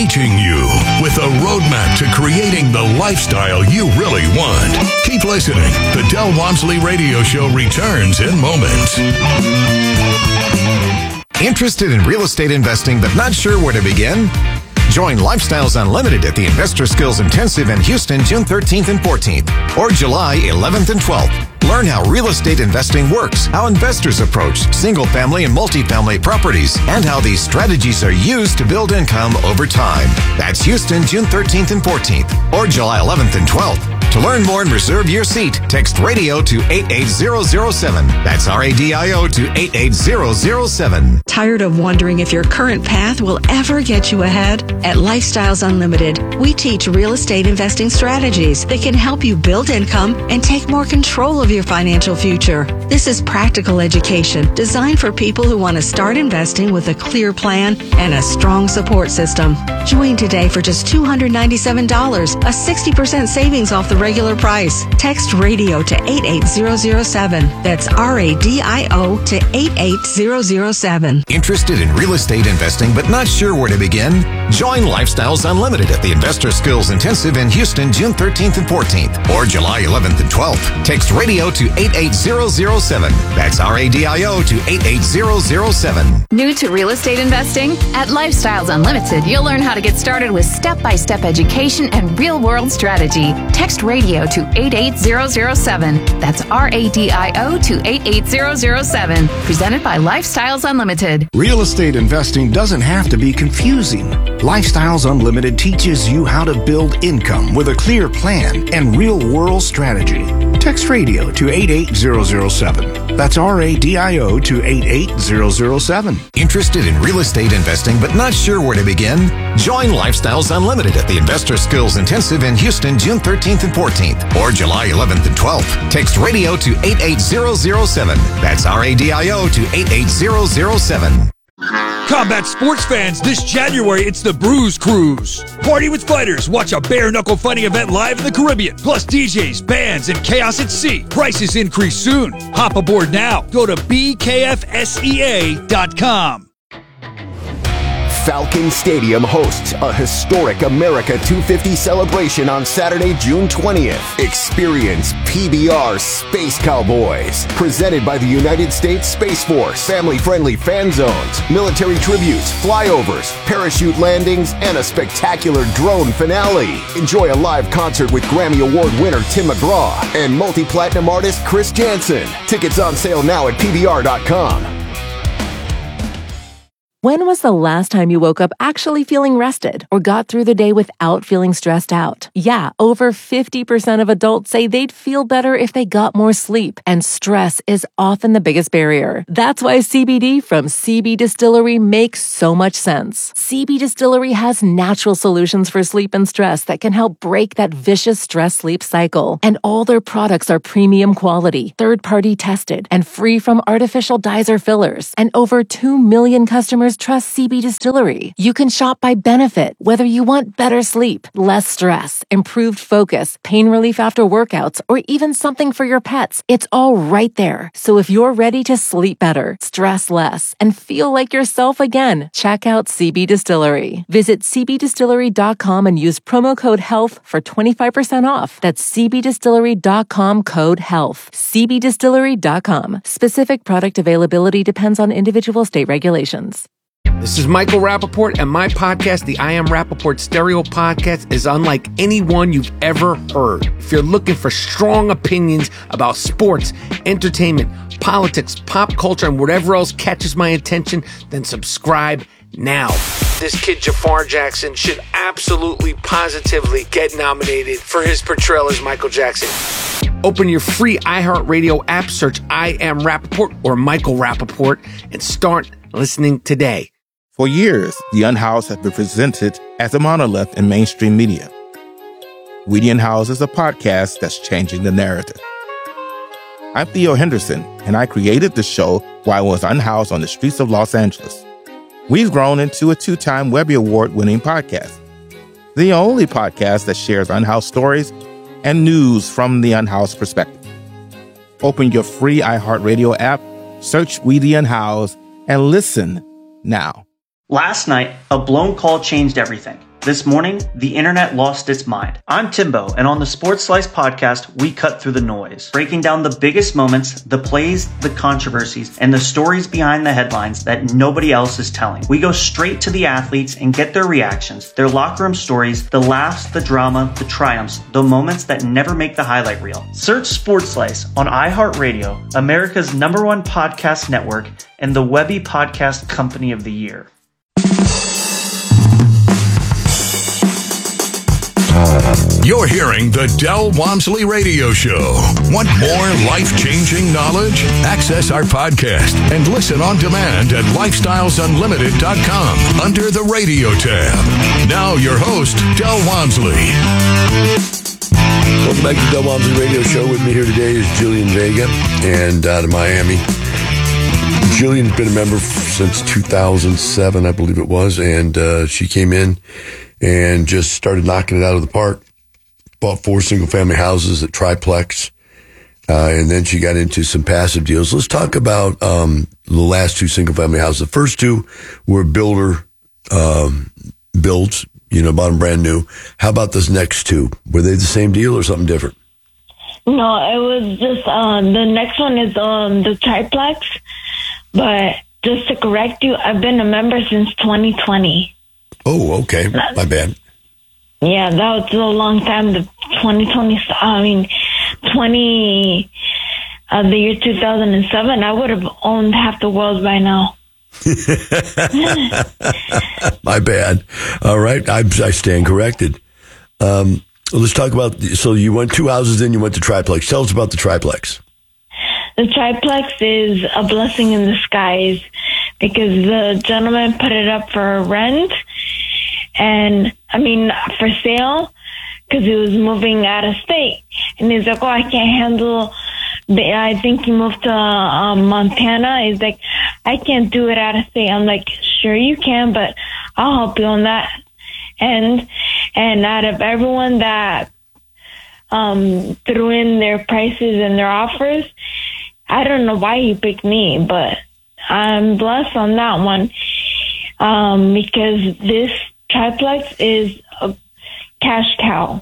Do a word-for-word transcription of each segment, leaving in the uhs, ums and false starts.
Reaching you with a roadmap to creating the lifestyle you really want. Keep listening. The Del Walmsley Radio Show returns in moments. Interested in real estate investing but not sure where to begin? Join Lifestyles Unlimited at the Investor Skills Intensive in Houston June thirteenth and fourteenth or July eleventh and twelfth. Learn how real estate investing works, how investors approach single-family and multifamily properties, and how these strategies are used to build income over time. That's Houston June thirteenth and fourteenth or July eleventh and twelfth. To learn more and reserve your seat, text radio to eight eight zero zero seven. That's R A D I O to eight eight zero zero seven. Tired of wondering if your current path will ever get you ahead? At Lifestyles Unlimited, we teach real estate investing strategies that can help you build income and take more control of your financial future. This is practical education designed for people who want to start investing with a clear plan and a strong support system. Join today for just two hundred ninety-seven dollars, a sixty percent savings off the regular price. Text radio to eight eight zero zero seven. That's R A D I O to eight eight zero zero seven. Interested in real estate investing but not sure where to begin? Join Lifestyles Unlimited at the Investor Skills Intensive in Houston June thirteenth and fourteenth or July eleventh and twelfth. Text radio to eight eight zero zero seven. That's R A D I O to eight eight zero zero seven. New to real estate investing? At Lifestyles Unlimited, you'll learn how to get started with step-by-step education and real-world strategy. Text radio to eight eight zero zero seven. That's R A D I O to eight eight zero zero seven. Presented by Lifestyles Unlimited. Real estate investing doesn't have to be confusing. Lifestyles Unlimited teaches you how to build income with a clear plan and real-world strategy. Text radio to eight eight zero zero seven. That's R A D I O to eight eight zero zero seven. Interested in real estate investing but not sure where to begin? Join Lifestyles Unlimited at the Investor Skills Intensive in Houston June thirteenth and fourteenth or July eleventh and twelfth. Text radio to eight eight zero zero seven. That's R A D I O to eight eight zero zero seven. Combat sports fans, this January it's the Bruise Cruise. Party with fighters, watch a bare-knuckle fighting event live in the Caribbean. Plus D Js, bands, and chaos at sea. Prices increase soon. Hop aboard now. Go to B K F S E A dot com. Falcon Stadium hosts a historic America two fifty celebration on Saturday, June twentieth. Experience P B R Space Cowboys, presented by the United States Space Force. Family-friendly fan zones, military tributes, flyovers, parachute landings, and a spectacular drone finale. Enjoy a live concert with Grammy Award winner Tim McGraw and multi-platinum artist Chris Jansen. Tickets on sale now at P B R dot com. When was the last time you woke up actually feeling rested or got through the day without feeling stressed out? Yeah, over fifty percent of adults say they'd feel better if they got more sleep, and stress is often the biggest barrier. That's why C B D from C B Distillery makes so much sense. C B Distillery has natural solutions for sleep and stress that can help break that vicious stress-sleep cycle. And all their products are premium quality, third-party tested, and free from artificial dyes or fillers. And over two million customers trust C B Distillery. You can shop by benefit, whether you want better sleep, less stress, improved focus, pain relief after workouts, or even something for your pets. It's all right there. So if you're ready to sleep better, stress less, and feel like yourself again, check out C B Distillery. Visit C B distillery dot com and use promo code HEALTH for twenty-five percent off. That's C B distillery dot com code HEALTH. C B distillery dot com. Specific product availability depends on individual state regulations. This is Michael Rappaport, and my podcast, the I Am Rappaport Stereo Podcast, is unlike any one you've ever heard. If you're looking for strong opinions about sports, entertainment, politics, pop culture, and whatever else catches my attention, then subscribe now. This kid, Jafar Jackson, should absolutely, positively get nominated for his portrayal as Michael Jackson. Open your free iHeartRadio app, search I Am Rappaport or Michael Rappaport, and start listening today. For years, The Unhoused has been presented as a monolith in mainstream media. We The Unhoused is a podcast that's changing the narrative. I'm Theo Henderson, and I created the show while I was unhoused on the streets of Los Angeles. We've grown into a two-time Webby Award-winning podcast, the only podcast that shares unhoused stories and news from the unhoused perspective. Open your free iHeartRadio app, search We The Unhoused, and listen now. Last night, a blown call changed everything. This morning, the internet lost its mind. I'm Timbo, and on the Sports Slice podcast, we cut through the noise, breaking down the biggest moments, the plays, the controversies, and the stories behind the headlines that nobody else is telling. We go straight to the athletes and get their reactions, their locker room stories, the laughs, the drama, the triumphs, the moments that never make the highlight reel. Search Sports Slice on iHeartRadio, America's number one podcast network, and the Webby Podcast Company of the Year. You're hearing the Del Walmsley Radio Show. Want more life-changing knowledge? Access our podcast and listen on demand at lifestyles unlimited dot com under the radio tab. Now your host, Del Walmsley. Welcome back to the Del Walmsley Radio Show. With me here today is Jillian Vega, and out of Miami. Jillian's been a member since two thousand seven, I believe it was, and uh, she came in and just started knocking it out of the park. Bought four single-family houses at Triplex, uh, and then she got into some passive deals. Let's talk about um, the last two single-family houses. The first two were builder um, builds, you know, bought them brand new. How about those next two? Were they the same deal or something different? No, it was just, um, the next one is um, the Triplex, but just to correct you, I've been a member since twenty twenty. Oh, okay. My bad. Yeah, that was a long time. The twenty twenty, I mean, twenty, uh, the year two thousand seven, I would have owned half the world by now. My bad. All right. I, I stand corrected. Um, let's talk about, so you went two houses, then you went to Triplex. Tell us about the Triplex. The Triplex is a blessing in disguise because the gentleman put it up for rent. And, I mean, for sale, because he was moving out of state. And he's like, oh, I can't handle, the, I think he moved to um, Montana. He's like, I can't do it out of state. I'm like, sure you can, but I'll help you on that. And, and out of everyone that um, threw in their prices and their offers, I don't know why he picked me, but I'm blessed on that one um, because this Triplex is a cash cow.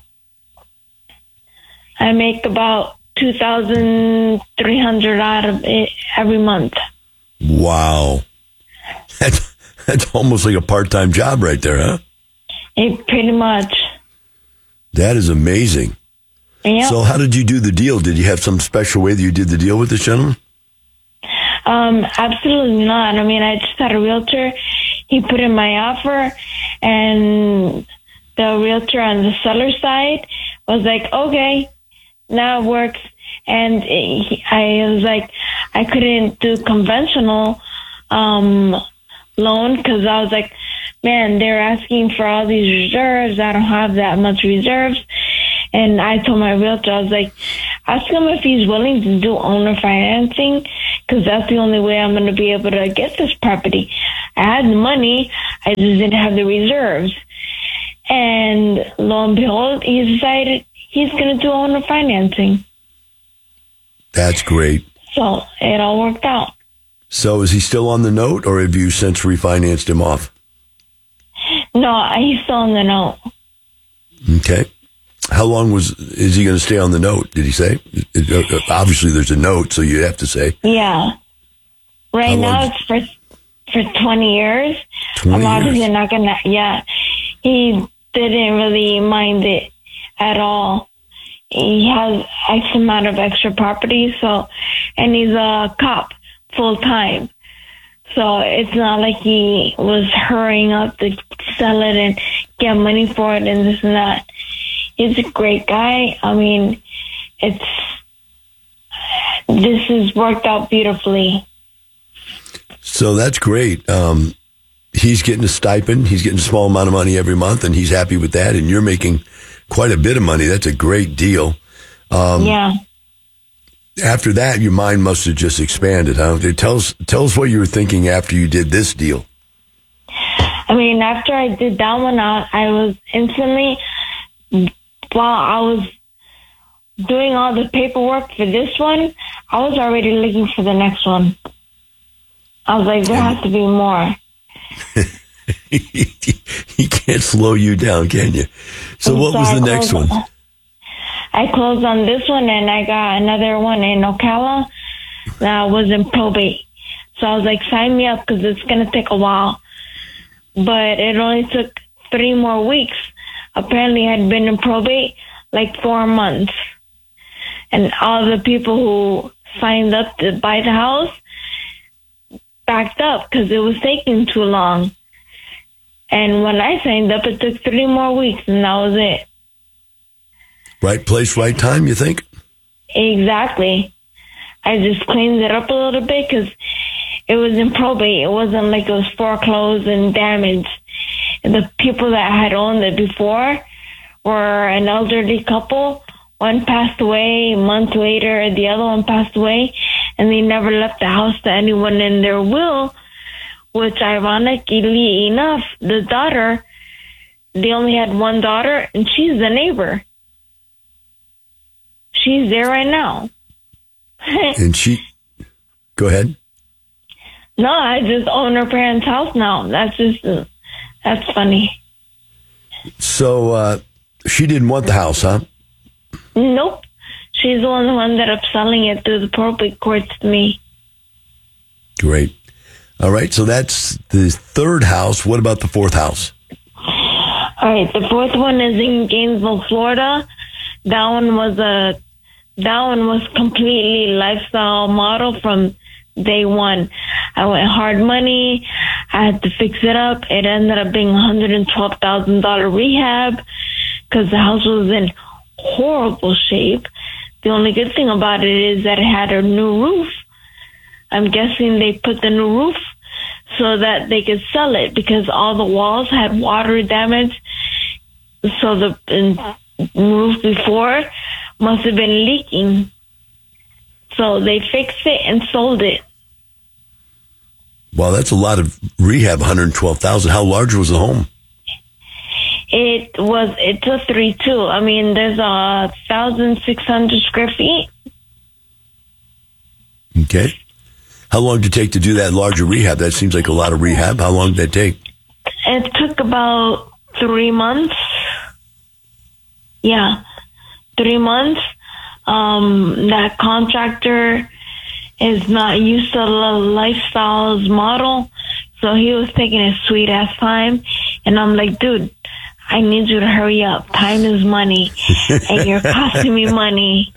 I make about two thousand three hundred dollars out of it every month. Wow. That's, that's almost like a part-time job right there, huh? It pretty much. That is amazing. Yeah. So how did you do the deal? Did you have some special way that you did the deal with this gentleman? Um, absolutely not. I mean, I just had a realtor. He put in my offer, and the realtor on the seller side was like, okay, now it works. And it, I was like, I couldn't do conventional um, loan because I was like, man, they're asking for all these reserves. I don't have that much reserves. And I told my realtor, I was like, ask him if he's willing to do owner financing because that's the only way I'm going to be able to get this property. I had the money, I just didn't have the reserves. And lo and behold, he decided he's going to do owner financing. That's great. So it all worked out. So is he still on the note, or have you since refinanced him off? No, he's still on the note. Okay. How long was is he going to stay on the note? Did he say? It, it, obviously, there's a note, so you have to say. Yeah. Right now, it's for for twenty years. twenty I'm obviously years. not gonna. Yeah, he didn't really mind it at all. He has X amount of extra property, so, and he's a cop full time. So it's not like he was hurrying up to sell it and get money for it and this and that. He's a great guy. I mean, it's, this has worked out beautifully. So that's great. Um, he's getting a stipend. He's getting a small amount of money every month, and he's happy with that. And you're making quite a bit of money. That's a great deal. Um, yeah. After that, your mind must have just expanded, huh? Tell us, tell us what you were thinking after you did this deal. I mean, after I did that one, I, I was instantly, while I was doing all the paperwork for this one, I was already looking for the next one. I was like, there has to be more. he can't slow you down, can you? So what So was I the next closed- one? I closed on this one, and I got another one in Ocala that was in probate. So I was like, sign me up because it's going to take a while. But it only took three more weeks. Apparently, I had been in probate like four months. And all the people who signed up to buy the house backed up because it was taking too long. And when I signed up, it took three more weeks, and that was it. Right place, right time, you think? Exactly. I just cleaned it up a little bit because it was in probate. It wasn't like it was foreclosed and damaged. And the people that had owned it before were an elderly couple. One passed away a month later, the other one passed away, and they never left the house to anyone in their will, which ironically enough, the daughter, they only had one daughter, and she's the neighbor. She's there right now. And she, go ahead. No, I just own her parents' house now. That's just, uh, that's funny. So uh, she didn't want the house, huh? Nope. She's the one who ended up selling it through the probate courts to me. Great. All right, so that's the third house. What about the fourth house? All right, the fourth one is in Gainesville, Florida. That one was a, that one was completely lifestyle model from day one. I went hard money. I had to fix it up. It ended up being one hundred twelve thousand dollars rehab because the house was in horrible shape. The only good thing about it is that it had a new roof. I'm guessing they put the new roof so that they could sell it because all the walls had water damage. So the roof before must have been leaking. So they fixed it and sold it. Well, that's a lot of rehab, one hundred twelve thousand dollars. How large was the home? It was, it's a three two. I mean, there's a one thousand six hundred square feet. Okay. How long did it take to do that larger rehab? That seems like a lot of rehab. How long did that take? It took about three months. Yeah, three months. Um, that contractor is not used to the lifestyles model, so he was taking his sweet ass time. And I'm like, dude, I need you to hurry up. Time is money, and you're costing me money.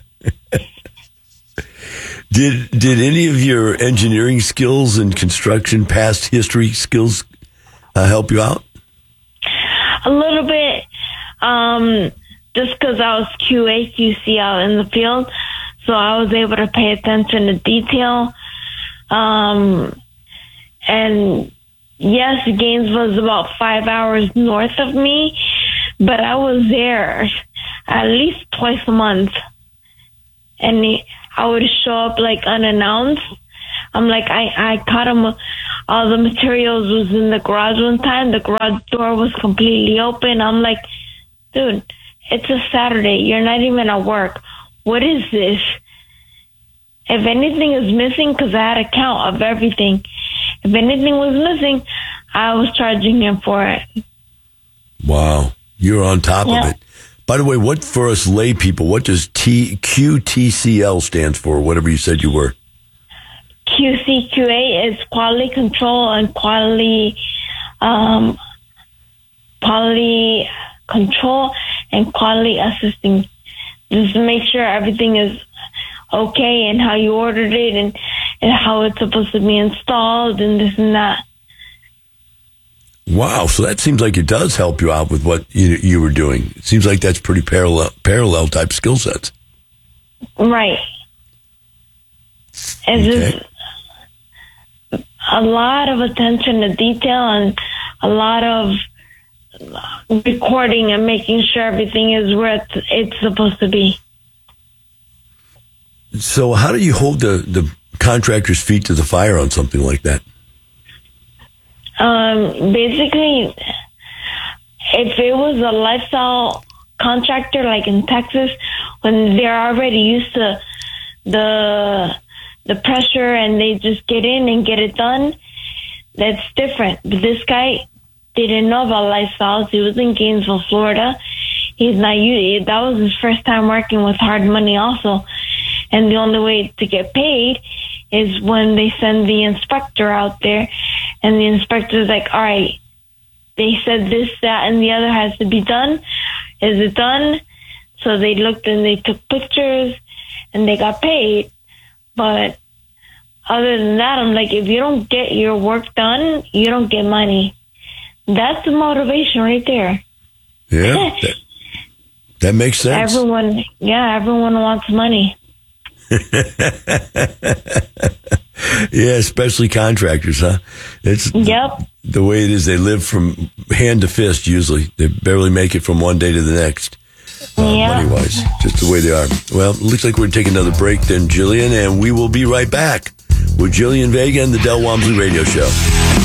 Did did any of your engineering skills and construction past history skills uh, help you out? A little bit, um, just because I was Q A, Q C out in the field, so I was able to pay attention to detail. Um, and yes, Gainesville is about five hours north of me, but I was there at least twice a month. And he, I would show up like unannounced. I'm like, I, I caught him. All the materials was in the garage one time. The garage door was completely open. I'm like, dude, it's a Saturday. You're not even at work. What is this? If anything is missing, because I had a count of everything. If anything was missing, I was charging him for it. Wow. You're on top Yeah. of it. By the way, what for us lay people, what does T, Q T C L stands for, whatever you said you were? Q C Q A is quality control and quality, um, quality control and quality assisting. Just to make sure everything is okay and how you ordered it and, and how it's supposed to be installed and this and that. Wow. So that seems like it does help you out with what you, you were doing. It seems like that's pretty parallel, parallel type skill sets. Right. It's Okay. just a lot of attention to detail and a lot of recording and making sure everything is where it's, it's supposed to be. So how do you hold the, the contractor's feet to the fire on something like that? Um, basically, if it was a lifestyle contractor like in Texas, when they're already used to the the pressure and they just get in and get it done, that's different. But this guy, they didn't know about Lifestyles. He was in Gainesville, Florida. He's not used. That was his first time working with hard money also. And the only way to get paid is when they send the inspector out there, and the inspector's like, all right, they said this, that, and the other has to be done. Is it done? So they looked and they took pictures and they got paid. But other than that, I'm like, if you don't get your work done, you don't get money. That's the motivation right there. Yeah, that, that makes sense. Everyone, yeah, everyone wants money. Yeah, especially contractors, huh? It's yep. The way it is. They live from hand to fist usually. They barely make it from one day to the next. Uh, yeah. Money-wise, just the way they are. Well, it looks like we're taking another break then, Jillian, and we will be right back with Jillian Vega and the Del Walmsley Radio Show.